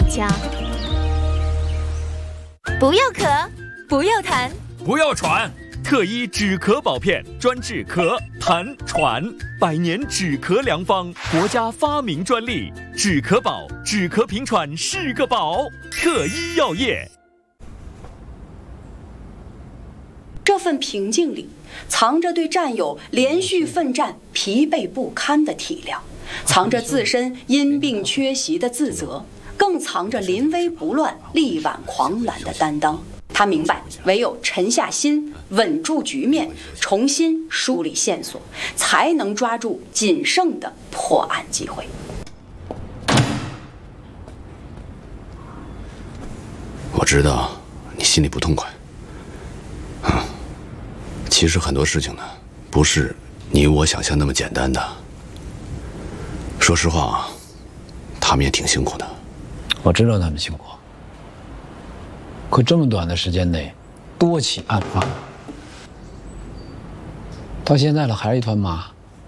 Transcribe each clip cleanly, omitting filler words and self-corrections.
家。不要咳，不要痰， 不要喘。特医止咳宝片，专治咳、痰、喘，100年止咳良方，国家发明专利。止咳宝，止咳平喘是个宝。特医药业。 这份平静里，藏着对战友连续奋战疲惫不堪的体谅，藏着自身因病缺席的自责，更藏着临危不乱、力挽狂澜的担当。他明白，唯有沉下心，稳住局面，重新梳理线索，才能抓住仅剩的破案机会。 我知道你心里不痛快，其实很多事情呢，不是你我想象那么简单的。说实话啊，他们也挺辛苦的。 我知道他们辛苦，可这么短的时间内，多起案发，到现在了还是一团麻。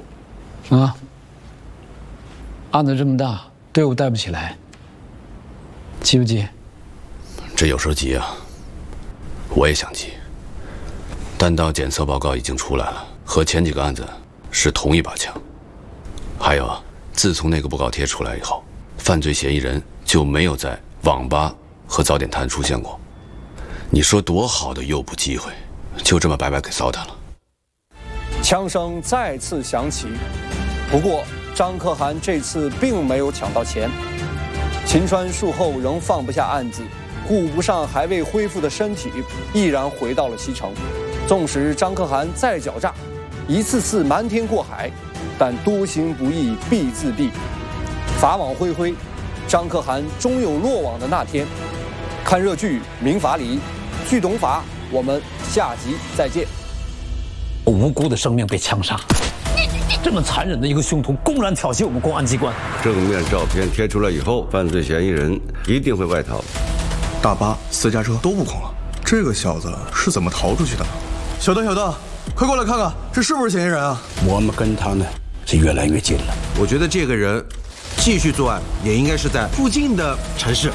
案子这么大，队伍带不起来，急不急？ 这有时候急啊，我也想急。弹道检测报告已经出来了，和前几个案子是同一把枪。还有啊，自从那个布告贴出来以后，犯罪嫌疑人就没有在网吧和早点摊出现过。你说多好的诱捕机会，就这么白白给糟蹋了。 枪声再次响起，不过张可汗这次并没有抢到钱。秦川术后仍放不下案子，顾不上还未恢复的身体，毅然回到了西城。纵使张可汗再狡诈，一次次瞒天过海，但多行不义必自毙。法网恢恢，张可汗终有落网的那天。看热剧《民法理》，剧懂法，我们下集再见。 无辜的生命被枪杀，这么残忍的一个凶徒，公然挑衅我们公安机关。 正面照片贴出来以后，犯罪嫌疑人一定会外逃。 大巴、私家车都布控了，这个小子是怎么逃出去的？小邓，快过来看看，这是不是嫌疑人啊？ 我们跟他呢是越来越近了。 我觉得这个人继续作案，也应该是在附近的城市。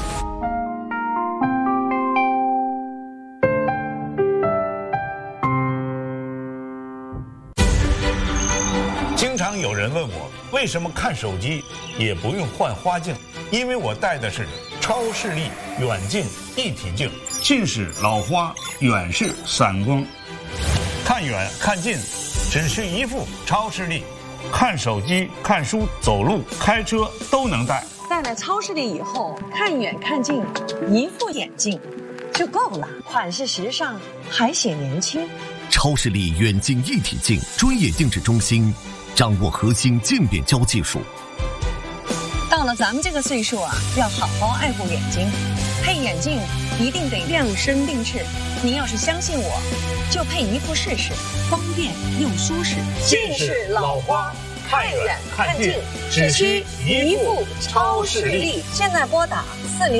经常有人问我，为什么看手机也不用换花镜？因为我戴的是超视力远近一体镜，近视老花，远视散光，看远看近只需一副超视力，看手机、看书、走路、开车都能戴。 戴了超视力以后，看远看近，一副眼镜就够了，款式时尚，还显年轻。 超视力远近一体镜专业定制中心，掌握核心渐变焦技术。 到了咱们这个岁数啊，要好好爱护眼睛，配眼镜一定得量身定制。您要是相信我，就配一副试试，方便又舒适。 近视老花，看远看近，只需一副超视力。 现在拨打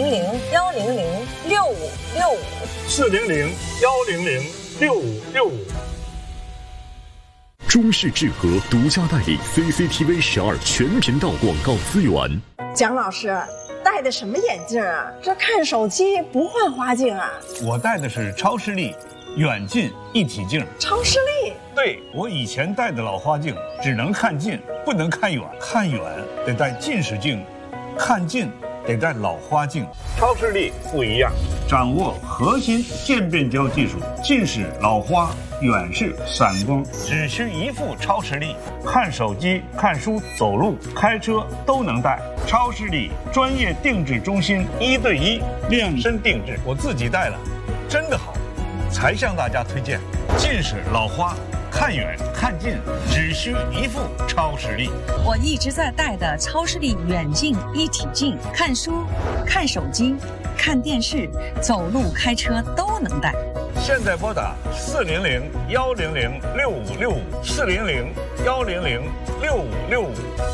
400-100-6565，400-100-6565。 中视智和独家代理 CCTV 12全频道广告资源。 蒋老师戴的什么眼镜啊？这看手机不换花镜啊？ 我戴的是超视力远近一体镜。 超视力？ 对，我以前戴的老花镜只能看近，不能看远，看远得戴近视镜，看近得戴老花镜。超视力不一样，掌握核心渐变焦技术，近视老花，远视散光，只需一副超视力，看手机、看书、走路、开车都能戴。超视力专业定制中心，1对1量身定制，我自己戴了，真的好，才向大家推荐。近视老花，看远看近只需一副超视力。 我一直在戴的超视力远近一体镜，看书、看手机、看电视、走路、开车都能戴。 现在拨打400-100-6565，400-100-6565。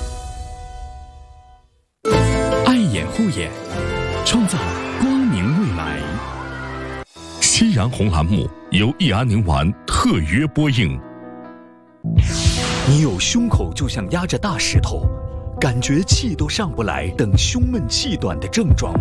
爱眼护眼，创造光明未来。夕阳红栏目由益安宁丸特约播映。 你有胸口就像压着大石头，感觉气都上不来等胸闷气短的症状吗？